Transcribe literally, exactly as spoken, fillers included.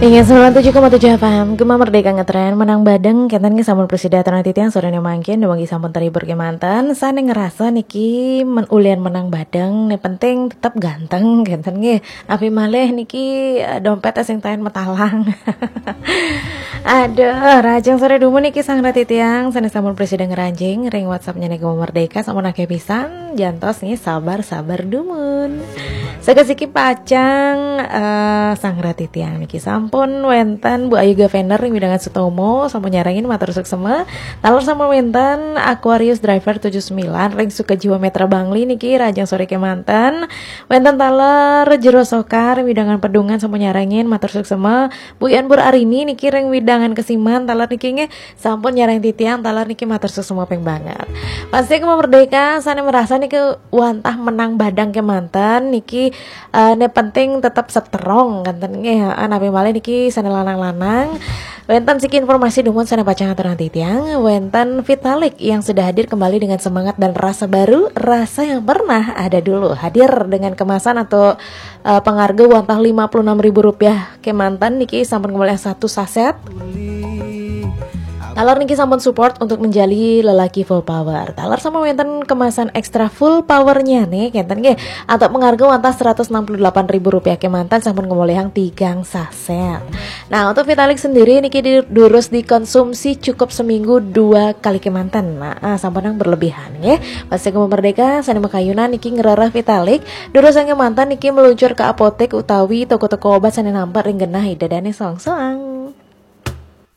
Ingat sembilan puluh tujuh koma tujuh F M Gema Merdeka ngetren menang badeng kentan ke sampun presida tanah titian sore mangkin dewangi sampun teribur ke mantan sane ngerasa niki men ulian menang badeng nih penting tetap ganteng kentan nge api maleh niki eh, dompet sing tahan metalang. Aduh rajang sore dumu niki sang titiang sane sampun presida ngeranjing ring WhatsAppnya nih Gema Merdeka sampun akeh pisan jantos nih sabar sabar dumun. Sekesiki pacang uh, sang ratitiang niki sampun wenten Bu Ayu Gavender yang widangan Sutomo sampun nyarangin matur suksema talor sama wenten Aquarius Driver tujuh puluh sembilan ring Sukajiwa Metra Bangli niki rajang sore kemanten wenten talor Jero Sokar widangan Pedungan sampun nyarangin matur suksema Bu Ian Bur Arini niki ring widangan Kesiman talor niki nge sampun nyarang titiang talor niki matur suksema peng banget pasti Gema Merdeka sana merasa niki wantah menang badang kemanten niki Uh, ne penting tetap strong kan ya anapi malih niki sana lanang-lanang wenten siki informasi dumun sana pacangan aturan titiang wenten Vitalik yang sudah hadir kembali dengan semangat dan rasa baru rasa yang pernah ada dulu hadir dengan kemasan atau uh, pengharga wantah lima puluh enam ribu rupiah kemantan niki sampun kembali satu saset. Talar niki sampun support untuk menjadi lelaki full power. Talar sama wenten kemasan ekstra full powernya nih, kenten nggih. Atau pengharga wantah seratus enam puluh delapan ribu rupiah kemantan sampun ngomolehang tigang saset. Nah untuk Vitalik sendiri niki durus dikonsumsi cukup seminggu dua kali kemantan. Nah sampun yang berlebihan ya. Pasti Gema Merdeka sana makayuna niki ngerarah Vitalik. Durus yang kemantan niki meluncur ke apotek utawi toko-toko obat sana nampak ring genah idadane soang-soang.